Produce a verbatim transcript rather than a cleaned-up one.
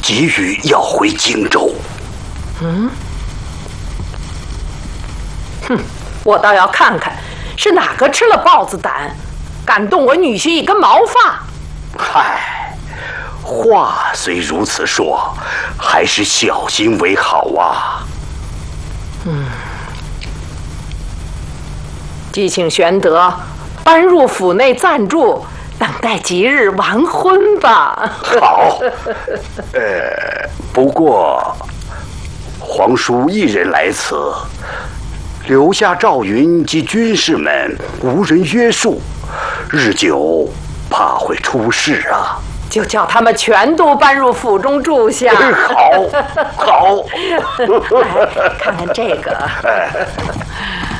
急于要回荆州。 嗯，哼，我倒要看看是哪个吃了豹子胆，敢动我女婿一根毛发。 嗨，话虽如此说，还是小心为好啊。 嗯，即请玄德搬入府内暂住，等待吉日完婚吧。 好，呃，不过皇叔一人来此，留下赵云及军士们无人约束，日久怕会出事啊。 就叫他们全都搬入府中住下。 好，好。 来看看这个。